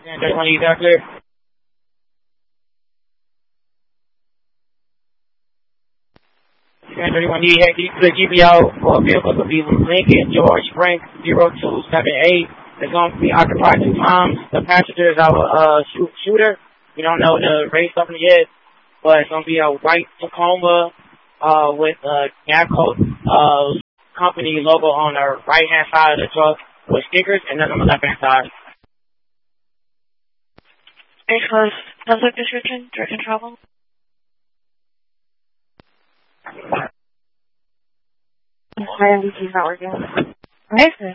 31, you got clear? 31, you had the GPO for a vehicle to be Lincoln George Frank 0278. It's going to be occupied 2 times. The passenger is our shooter. We don't know the race of it yet, but it's going to be a white Tacoma with a Gapco company logo on the right-hand side of the truck with stickers, and then on the left-hand side. Space was subject description, direct and travel. My MVT is not working. Okay.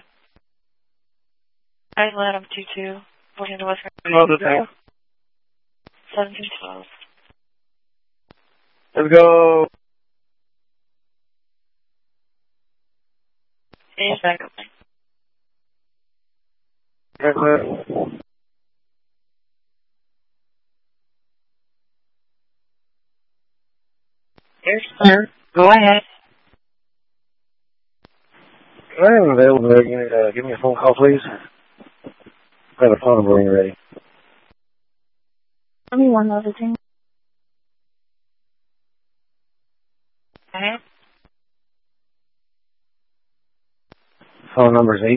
I let him 2-2. Looking to West Virginia. 1712. Let's go. Stage back up. Yes, sir. Yes, sir. Go ahead. I am available there. You need to give me a phone call, please. I have a phone number when you're ready. Tell me one other thing. Okay. Phone number is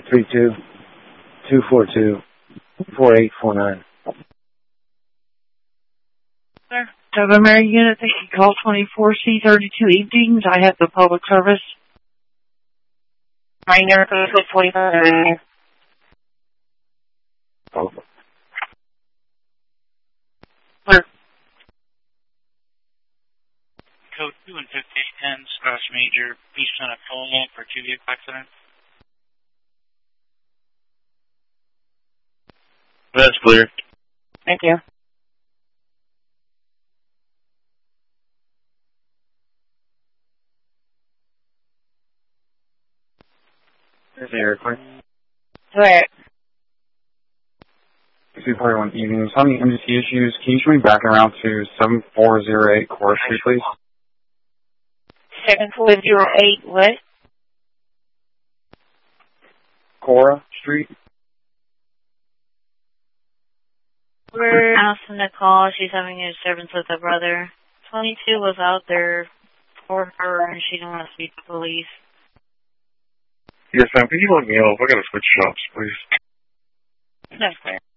832-242-4849. Sir. Mary Unit, thank you. Call 24C32 evenings. I have the public service. Minor code 45. Oh. Clear. Code 2 and 5810, Scratch Major, Beach Center, Colonial for 2 vehicle accident. That's clear. Thank you. There's the airplane. Where? 241 evenings. How many MDT issues? Can you show me back around to 7408 Cora Street, please? 7408 what? Cora Street? We're asking to call. She's having a disturbance with her brother. 22 was out there for her, and she didn't want to speak to police. Yes, ma'am. Can you let me know if I gotta switch shops, please? That's fair.